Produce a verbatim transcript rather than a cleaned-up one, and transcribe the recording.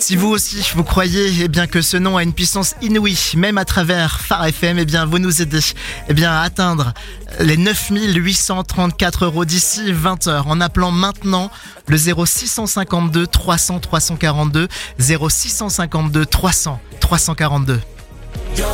Si vous aussi vous croyez eh bien, que ce nom a une puissance inouïe, même à travers Phare F M, eh bien, vous nous aidez eh bien, à atteindre les neuf mille huit cent trente-quatre euros d'ici vingt heures en appelant maintenant le zéro six cent cinquante-deux trois cents trois cent quarante-deux, zéro six cent cinquante-deux trois cents trois cent quarante-deux.